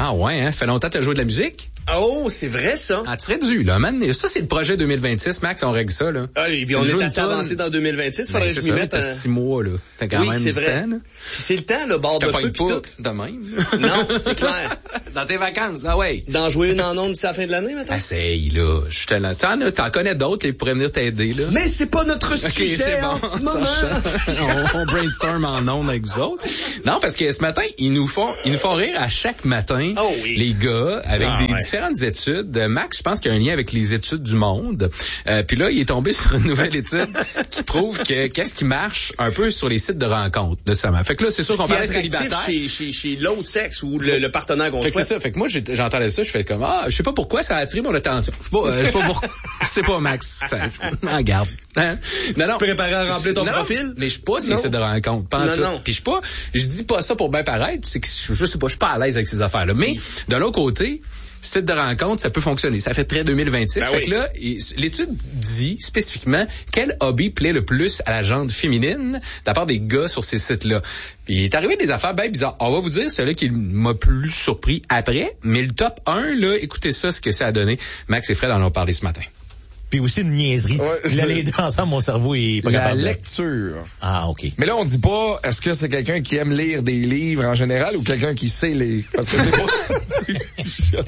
Ah ouais, hein? Fait longtemps que t'as joué de la musique? Oh, c'est vrai, ça. Ah, tu serais dû, là. Man, ça, c'est le projet 2026, Max, on règle ça, là. Ah, et puis on est assez avancé dans 2026. Faudrait que je m'y mette. 6 mois, là. Fait quand même c'est du vrai. temps, là. Puis c'est le temps, le bord de feu, pis tout. De même. Non, c'est clair. Dans tes vacances, ah ouais. D'en jouer une en ondes d'ici à la fin de l'année, maintenant? Essaye, là. Je te l'en... T'en connais d'autres qui pourraient venir t'aider, là. Mais c'est pas notre sujet c'est bon, en ce moment. on brainstorm en ondes avec vous autres. Non, parce que ce matin, ils nous font rire à chaque matin, les gars, avec différentes études. Max, je pense qu'il y a un lien avec les études du monde. Puis là, il est tombé sur une nouvelle étude qui prouve que qu'est-ce qui marche un peu sur les sites de rencontres, notamment. Fait que là, c'est sûr qu'on parlait célibataire. Chez l'autre sexe ou le partenaire qu'on souhaite. Fait que c'est ça. Fait que moi, j'entendais ça, je fais comme, je sais pas pourquoi ça a attiré mon attention. Je sais pas, Max. Je m'en garde. Hein? Tu te préparais à remplir ton profil? Mais je suis pas sur les sites de rencontres. Non. Puis je dis pas ça pour bien paraître, c'est que je sais pas, je suis pas à l'aise avec ces affaires-là. Mais, de l'autre côté, site de rencontre, ça peut fonctionner. Ça fait très 2026. Fait que là, l'étude dit spécifiquement quel hobby plaît le plus à la gente féminine de la part des gars sur ces sites-là. Puis il est arrivé des affaires bien bizarres. On va vous dire celui qui m'a plus surpris après, mais le top 1, là, écoutez ça, ce que ça a donné. Max et Fred en ont parlé ce matin. Puis aussi une niaiserie. Ouais, là, les deux ensemble, mon cerveau est pas capable. La lecture. Ah, OK. Mais là, on dit pas, est-ce que c'est quelqu'un qui aime lire des livres en général ou quelqu'un qui sait lire? Parce que c'est pas...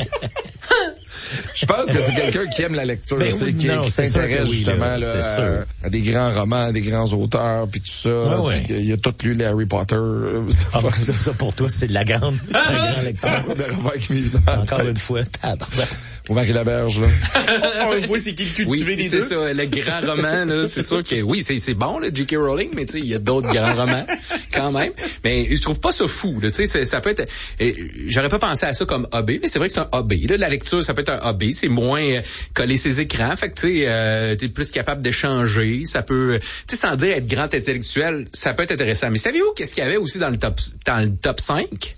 Je pense que c'est quelqu'un qui aime la lecture, ben qui s'intéresse justement là, à des grands romans, des grands auteurs, puis tout ça. Ouais. Puis il a tout lu les Harry Potter. Ça pour toi, c'est de la grande, un grand lecteur. Encore une fois, Au Marie-Laberge, là. On voit c'est qui le cultivé des deux. C'est ça, le grand roman, là, c'est sûr que, oui, c'est bon, le J.K. Rowling, mais tu sais, il y a d'autres grands romans, quand même. Mais je trouve pas ça fou, là, tu sais, ça peut être, j'aurais pas pensé à ça comme hobby, mais c'est vrai que c'est un hobby, là, la lecture, ça peut être un hobby, c'est moins coller ses écrans, fait que, tu sais, t'es plus capable d'échanger, ça peut, tu sais, sans dire être grand intellectuel, ça peut être intéressant. Mais savez-vous qu'est-ce qu'il y avait aussi dans le top 5?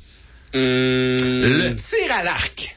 Le tir à l'arc.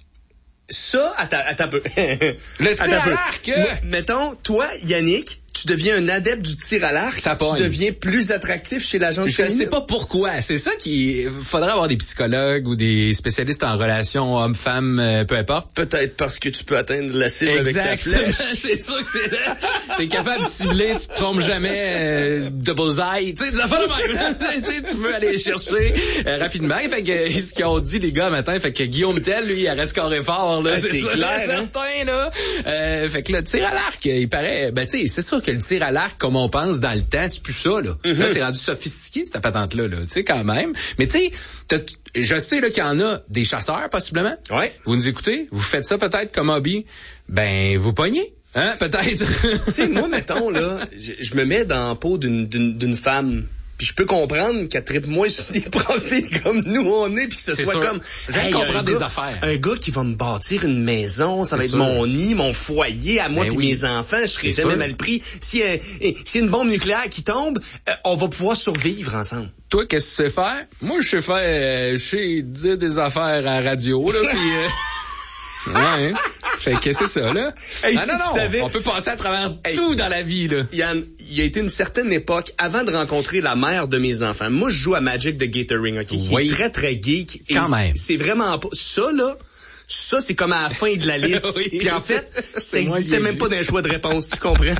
Ça, attends un peu. Le tir à l'arc! Mettons, toi, Yannick, tu deviens un adepte du tir à l'arc. Ça pogne. Tu deviens plus attractif chez la gente féminine. Je sais pas pourquoi. C'est ça faudrait avoir des psychologues ou des spécialistes en relations hommes-femmes, peu importe. Peut-être parce que tu peux atteindre la cible avec ta flèche. C'est sûr que t'es capable de cibler, tu te trompes jamais de bullseye. Tu sais, des affaires de même. Tu peux aller chercher rapidement. Fait que ce qu'ils ont dit, les gars, matin, fait que Guillaume Tell, lui, il reste carré fort, là. C'est ça, clair, certain, là. Fait que le tir à l'arc, il paraît, tu sais, c'est sûr que le tir à l'arc, comme on pense dans le temps, c'est plus ça, là. Là, c'est rendu sophistiqué, cette patente-là, là. Tu sais, quand même. Mais tu sais, je sais, là, qu'il y en a des chasseurs, possiblement. Ouais. Vous nous écoutez? Vous faites ça peut-être comme hobby? Ben, vous pognez. Hein, peut-être. Tu sais, moi, mettons, là, je me mets dans la peau d'une femme. Puis je peux comprendre qu'elle trippe moins sur des profils comme nous on est, puis que ce soit comme... J'aime comprendre des affaires. Un gars qui va me bâtir une maison, ça va être mon nid, mon foyer, à moi et mes enfants, je serai jamais mal pris. Si une bombe nucléaire qui tombe, on va pouvoir survivre ensemble. Toi, qu'est-ce que tu sais faire? Moi, je sais faire... je sais dire des affaires à la radio, là, puis... Ouais, fait que c'est ça, là. Hey, non, on peut passer à travers tout dans la vie, là. Yann, il y a été une certaine époque, avant de rencontrer la mère de mes enfants, moi, je joue à Magic the Gathering, OK? Qui est très, très geek. Quand même. C'est vraiment pas... Ça, là... Ça, c'est comme à la fin de la liste. Puis en fait, ça n'existait même pas d'un choix de réponse, tu comprends?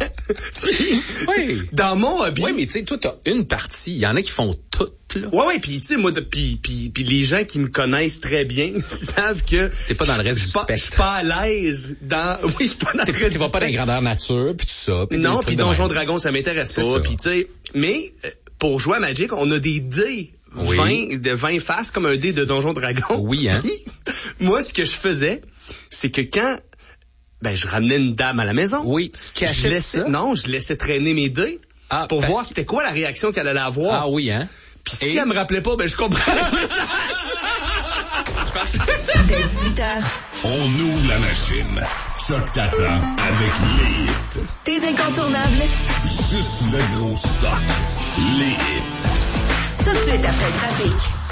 Oui. Dans mon hobby... Oui, mais tu sais, toi, t'as une partie. Il y en a qui font tout, là. Ouais, puis tu sais, moi, puis les gens qui me connaissent très bien savent que... T'es pas dans le reste du spectre. Je suis pas à l'aise dans... Oui, je suis pas dans le reste du spectre. Tu vas pas dans les grandeurs nature, puis tout ça. Non, puis Donjon Dragon, ça m'intéresse pas. Puis tu sais, mais pour jouer à Magic, on a des dés. 20 faces comme un dé de Donjon Dragon. Oui, hein. Moi, ce que je faisais, c'est que quand je ramenais une dame à la maison. Oui, tu cachais ça? Non, je laissais traîner mes dés pour voir c'était quoi la réaction qu'elle allait avoir. Ah oui, hein. Puis si elle me rappelait pas, je comprends. Dès 18h. On ouvre la machine. Choc t'attend avec les hits. Tes incontournables. Juste le gros stock. Les hits. Tout de suite après le trafic.